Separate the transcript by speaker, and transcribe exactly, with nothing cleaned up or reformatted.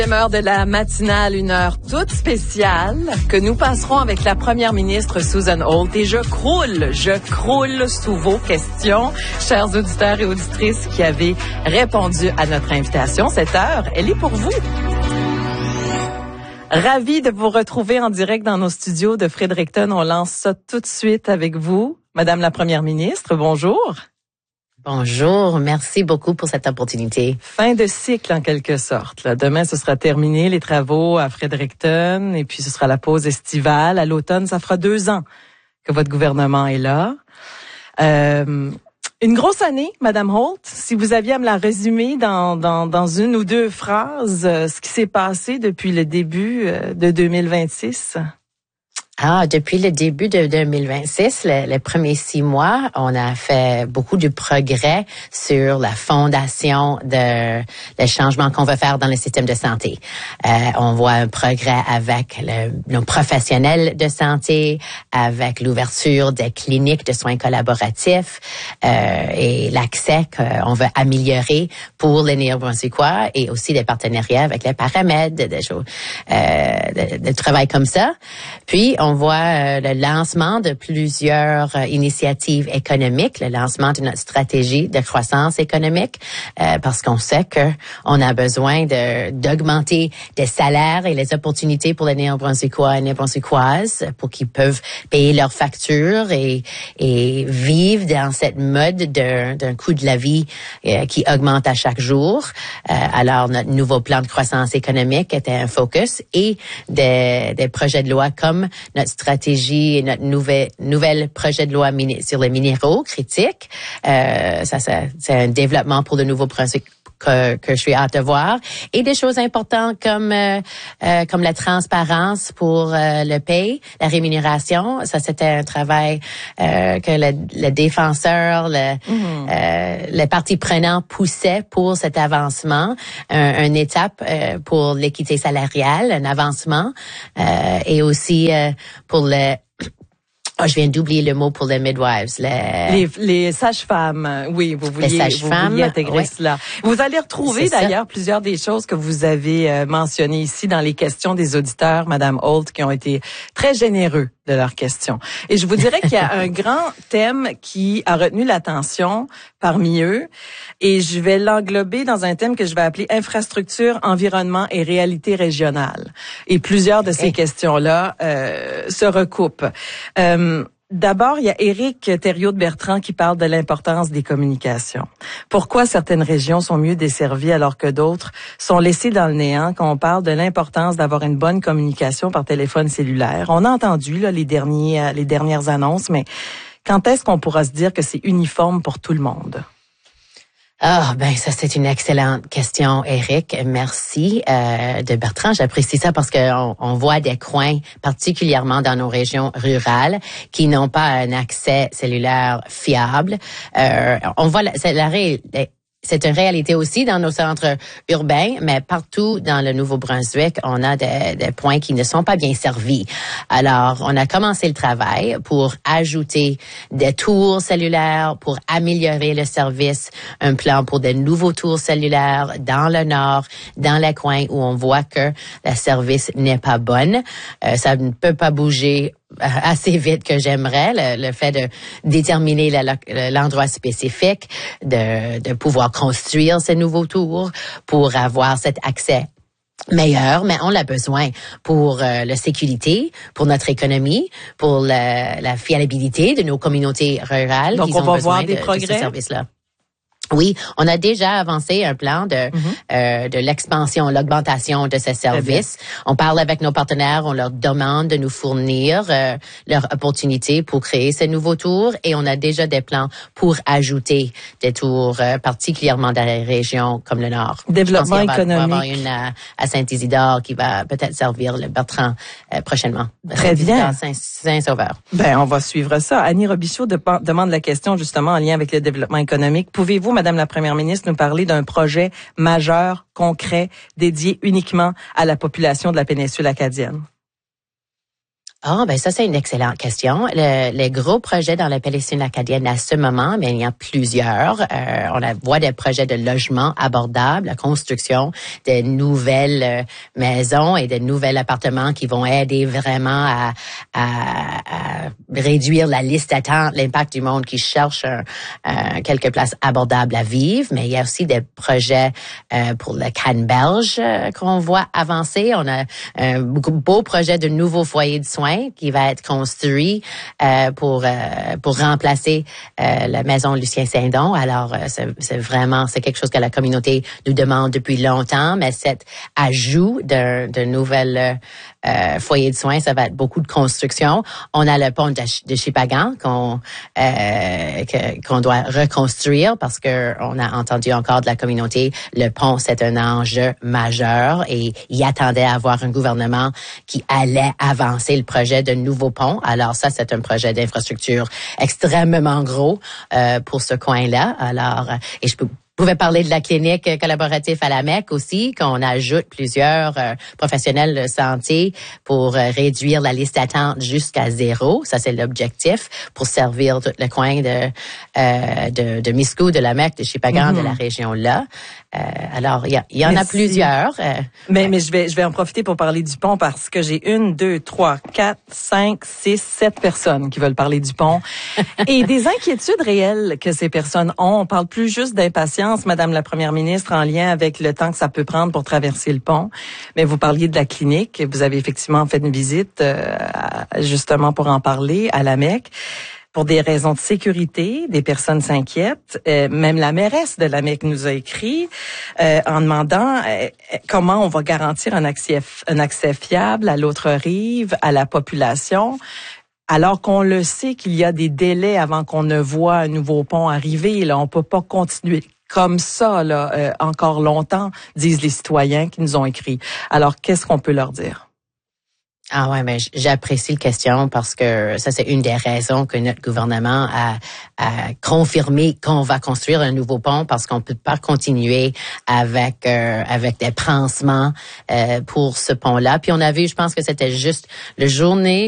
Speaker 1: Heure de la matinale, une heure toute spéciale que nous passerons avec la première ministre Susan Holt. Et je croule, je croule sous vos questions, chers auditeurs et auditrices qui avez répondu à notre invitation. Cette heure, elle est pour vous. Ravi de vous retrouver en direct dans nos studios de Fredericton. On lance ça tout de suite avec vous. Madame la première ministre, bonjour.
Speaker 2: Bonjour, merci beaucoup pour cette opportunité.
Speaker 1: Fin de cycle en quelque sorte. Là. Demain, ce sera terminé, les travaux à Fredericton, et puis ce sera la pause estivale. À l'automne, ça fera deux ans que votre gouvernement est là. Euh, une grosse année, Madame Holt. Si vous aviez à me la résumer dans, dans, dans une ou deux phrases, euh, ce qui s'est passé depuis le début euh, de deux mille vingt-six.
Speaker 2: Ah, depuis le début de deux mille vingt-six, le, les premiers six mois, on a fait beaucoup de progrès sur la fondation de le changement qu'on veut faire dans le système de santé. Euh, on voit un progrès avec le, nos professionnels de santé, avec l'ouverture des cliniques de soins collaboratifs euh, et l'accès qu'on veut améliorer pour les Néo-Brunswickois et aussi des partenariats avec les paramèdes, des choses, euh, de, de travail comme ça. Puis on voit euh, le lancement de plusieurs euh, initiatives économiques, le lancement de notre stratégie de croissance économique, euh, parce qu'on sait que on a besoin de d'augmenter des salaires et les opportunités pour les Néo-Brunswickois et Néo-Brunswickoises pour qu'ils peuvent payer leurs factures et et vivre dans cette mode de, d'un coût de la vie euh, qui augmente à chaque jour. Euh, alors notre nouveau plan de croissance économique était un focus et des, des projets de loi comme notre stratégie et notre nouvelle nouvelle projet de loi mini, sur les minéraux critiques. Euh, ça, ça, c'est un développement pour le Nouveau-Brunswick que, que je suis hâte de voir. Et des choses importantes comme euh, euh, comme la transparence pour euh, le paye, la rémunération. Ça, c'était un travail euh, que le, le défenseur, le, mmh. euh, les parties prenantes poussaient pour cet avancement, un, une étape euh, pour l'équité salariale, un avancement, euh, et aussi euh, pour le Oh, je viens d'oublier le mot pour les midwives. Les,
Speaker 1: les, les sages-femmes, oui, vous vouliez, vous vouliez intégrer ouais. cela. Vous allez retrouver C'est d'ailleurs ça. plusieurs des choses que vous avez euh, mentionnées ici dans les questions des auditeurs, Madame Holt, qui ont été très généreux de leurs questions. Et je vous dirais qu'il y a un grand thème qui a retenu l'attention parmi eux, et je vais l'englober dans un thème que je vais appeler infrastructure, environnement et réalité régionale. Et plusieurs de ces hey. questions-là euh, se recoupent. Euh, D'abord, il y a Éric Thériault de Bertrand qui parle de l'importance des communications. Pourquoi certaines régions sont mieux desservies alors que d'autres sont laissées dans le néant quand on parle de l'importance d'avoir une bonne communication par téléphone cellulaire? On a entendu là, les, derniers, les dernières annonces, mais quand est-ce qu'on pourra se dire que c'est uniforme pour tout le monde?
Speaker 2: Ah, ben ça c'est une excellente question, Éric. Merci euh, de Bertrand. J'apprécie ça parce que on, on voit des coins, particulièrement dans nos régions rurales, qui n'ont pas un accès cellulaire fiable. Euh, on voit la, c'est la réalité. C'est une réalité aussi dans nos centres urbains, mais partout dans le Nouveau-Brunswick, on a des, des points qui ne sont pas bien servis. Alors, on a commencé le travail pour ajouter des tours cellulaires, pour améliorer le service, un plan pour de nouveaux tours cellulaires dans le nord, dans les coins où on voit que le service n'est pas bon. Euh, ça ne peut pas bouger assez vite que j'aimerais, le, le fait de déterminer la, l'endroit spécifique, de, de pouvoir construire ces nouveaux tours pour avoir cet accès meilleur, mais on l'a besoin pour euh, la sécurité, pour notre économie, pour la, la fiabilité de nos communautés rurales.
Speaker 1: Donc,
Speaker 2: qui
Speaker 1: on
Speaker 2: ont
Speaker 1: va
Speaker 2: besoin
Speaker 1: voir des
Speaker 2: de,
Speaker 1: progrès.
Speaker 2: de ce service-là. Oui, on a déjà avancé un plan de mm-hmm. euh, de l'expansion, l'augmentation de ces services. On parle avec nos partenaires, on leur demande de nous fournir euh, leurs opportunités pour créer ces nouveaux tours, et on a déjà des plans pour ajouter des tours, euh, particulièrement dans les régions comme le Nord.
Speaker 1: Développement
Speaker 2: Je pense qu'il va,
Speaker 1: économique.
Speaker 2: va y avoir une à, à Saint-Isidore qui va peut-être servir le Bertrand euh, prochainement.
Speaker 1: Très bien.
Speaker 2: Saint- Saint-Sauveur.
Speaker 1: Ben, on va suivre ça. Annie Robichaud de, demande la question justement en lien avec le développement économique. Pouvez-vous, Madame la Première ministre, nous parler d'un projet majeur, concret, dédié uniquement à la population de la péninsule acadienne?
Speaker 2: Ah, ben ça, c'est une excellente question. Le, les gros projets dans la péninsule acadienne à ce moment, mais il y en a plusieurs. Euh, on a, voit des projets de logement abordables, la construction de nouvelles euh, maisons et de nouveaux appartements qui vont aider vraiment à, à, à réduire la liste d'attente, l'impact du monde qui cherche un, euh, quelques places abordables à vivre. Mais il y a aussi des projets euh, pour le Cannes belge euh, qu'on voit avancer. On a un beau projet de nouveaux foyers de soins qui va être construit euh, pour euh, pour remplacer euh, la maison Lucien Saint-Don. Alors, euh, c'est, c'est vraiment, c'est quelque chose que la communauté nous demande depuis longtemps, mais cet ajout d'un de nouvelles euh, foyers de soins, ça va être beaucoup de construction. On a le pont de, de Shippagan qu'on euh, que, qu'on doit reconstruire parce que on a entendu encore de la communauté, le pont, c'est un enjeu majeur et il attendait à avoir un gouvernement qui allait avancer le projet de nouveaux ponts. Alors ça, c'est un projet d'infrastructure extrêmement gros euh, pour ce coin-là. Alors, et je peux Vous pouvez parler de la clinique collaborative à la Mecque aussi, qu'on ajoute plusieurs euh, professionnels de santé pour euh, réduire la liste d'attente jusqu'à zéro. Ça, c'est l'objectif pour servir tout le coin de euh, de, de Miscou, de la Mecque, de Shippagan, mm-hmm. de la région là. Euh, alors, il y, y en Merci. a plusieurs. Euh,
Speaker 1: mais ouais. mais je vais je vais en profiter pour parler du pont parce que j'ai une, deux, trois, quatre, cinq, six, sept personnes qui veulent parler du pont et des inquiétudes réelles que ces personnes ont. On parle plus juste d'impatience, Madame la Première ministre, en lien avec le temps que ça peut prendre pour traverser le pont. Mais vous parliez de la clinique. Vous avez effectivement fait une visite euh, justement pour en parler à la Mecque. Pour des raisons de sécurité, des personnes s'inquiètent. Euh, même la mairesse de la Mecque nous a écrit euh, en demandant euh, comment on va garantir un accès, un accès fiable à l'autre rive, à la population, alors qu'on le sait qu'il y a des délais avant qu'on ne voit un nouveau pont arriver. Là, on peut pas continuer comme ça là euh, encore longtemps, disent les citoyens qui nous ont écrit. Alors, qu'est-ce qu'on peut leur dire?
Speaker 2: Ah ouais, mais j'apprécie la question parce que ça, c'est une des raisons que notre gouvernement a, a confirmé qu'on va construire un nouveau pont parce qu'on peut pas continuer avec euh, avec des pansements euh, pour ce pont-là. Puis on a vu, je pense que c'était juste le journée